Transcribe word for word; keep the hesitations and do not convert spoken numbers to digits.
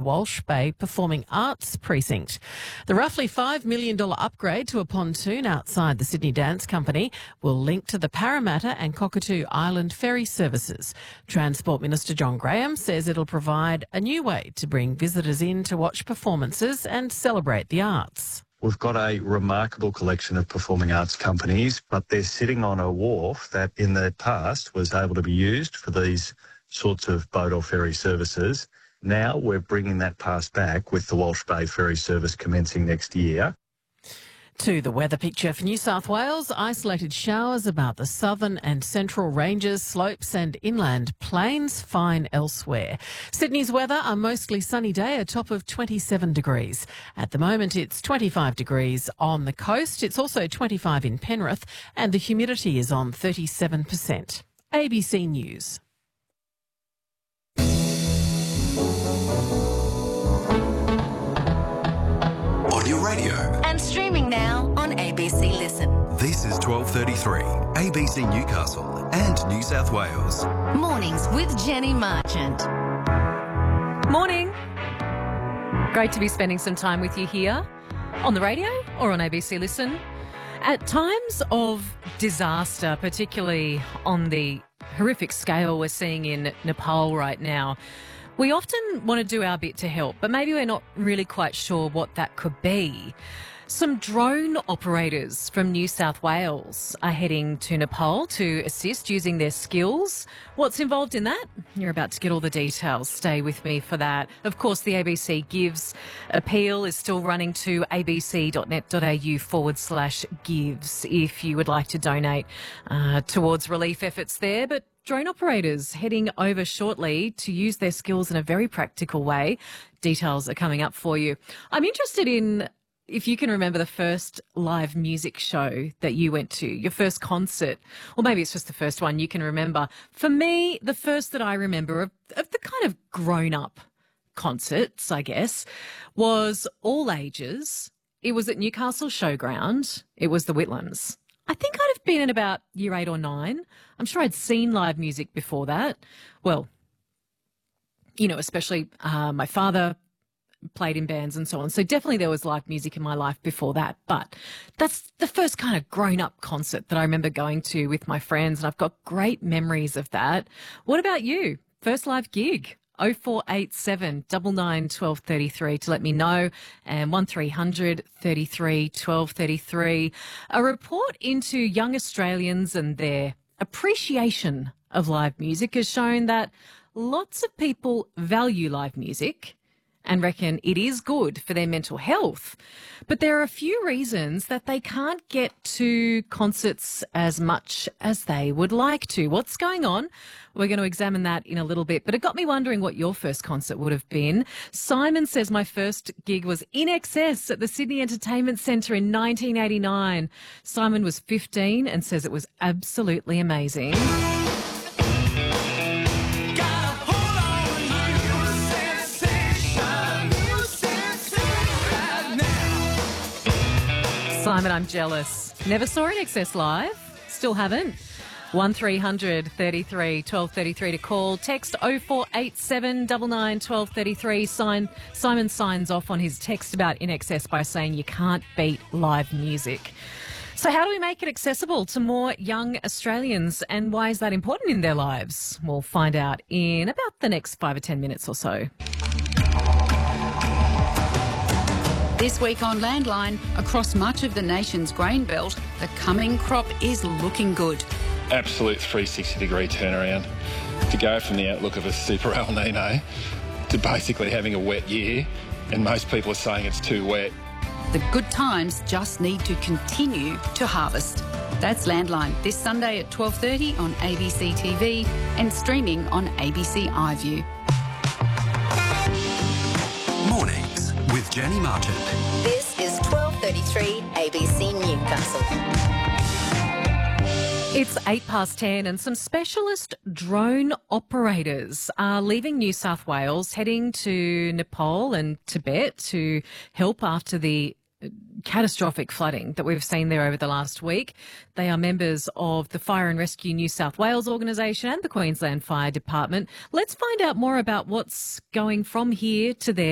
Walsh Bay Performing Arts Precinct. The roughly five million dollars upgrade to a pontoon outside the Sydney Dance Company will link to the Parramatta and Cockatoo Island ferry services. Transport Minister John Graham says it'll provide a new way to bring visitors in to watch performances and celebrate the arts. We've got a remarkable collection of performing arts companies, but they're sitting on a wharf that in the past was able to be used for these sorts of boat or ferry services. Now we're bringing that past back with the Walsh Bay ferry service commencing next year. To the weather picture for New South Wales, isolated showers about the southern and central ranges, slopes and inland plains, fine elsewhere. Sydney's weather, a mostly sunny day, a top of twenty-seven degrees. At the moment it's twenty-five degrees on the coast. It's also twenty-five in Penrith and the humidity is on thirty-seven percent. A B C News. On your radio. And streaming now on A B C Listen. This is twelve thirty-three, A B C Newcastle and New South Wales. Mornings with Jenny Marchant. Morning. Great to be spending some time with you here on the radio or on A B C Listen. At times of disaster, particularly on the horrific scale we're seeing in Nepal right now, we often want to do our bit to help, but maybe we're not really quite sure what that could be. Some drone operators from New South Wales are heading to Nepal to assist using their skills. What's involved in that? You're about to get all the details. Stay with me for that. Of course, the A B C Gives appeal is still running to abc.net.au forward slash gives if you would like to donate uh, towards relief efforts there. But drone operators heading over shortly to use their skills in a very practical way. Details are coming up for you. I'm interested in if you can remember the first live music show that you went to, your first concert, or maybe it's just the first one you can remember. For me, the first that I remember of, of the kind of grown-up concerts, I guess, was all ages. It was at Newcastle Showground. It was the Whitlams. I think I'd have been in about year eight or nine. I'm sure I'd seen live music before that. Well, you know, especially uh, my father played in bands and so on. So definitely there was live music in my life before that. But that's the first kind of grown-up concert that I remember going to with my friends, and I've got great memories of that. What about you? First live gig? oh four eight seven, nine nine, one two three three to let me know, and one three hundred, thirty-three, twelve thirty-three. A report into young Australians and their appreciation of live music has shown that lots of people value live music and reckon it is good for their mental health. But there are a few reasons that they can't get to concerts as much as they would like to. What's going on? We're going to examine that in a little bit. But it got me wondering what your first concert would have been. Simon says my first gig was In Excess at the Sydney Entertainment Centre in nineteen eighty-nine. Simon was fifteen and says it was absolutely amazing. Simon, I'm jealous. Never saw In Excess live. Still haven't. one three hundred, thirty-three, twelve thirty-three to call. Text oh four eight seven, nine nine, one two three three. Sign, Simon signs off on his text about In Excess by saying you can't beat live music. So how do we make it accessible to more young Australians, and why is that important in their lives? We'll find out in about the next five or ten minutes or so. This week on Landline, across much of the nation's grain belt, the coming crop is looking good. Absolute three hundred sixty degree turnaround. To go from the outlook of a super El Nino to basically having a wet year, and most people are saying it's too wet. The good times just need to continue to harvest. That's Landline, this Sunday at twelve thirty on A B C T V and streaming on A B C iView. Mornings with Jenny Marchant. This is twelve thirty-three A B C Newcastle. It's eight past ten and some specialist drone operators are leaving New South Wales, heading to Nepal and Tibet to help after the catastrophic flooding that we've seen there over the last week. They are members of the Fire and Rescue New South Wales organisation and the Queensland Fire Department. Let's find out more about what's going from here to there.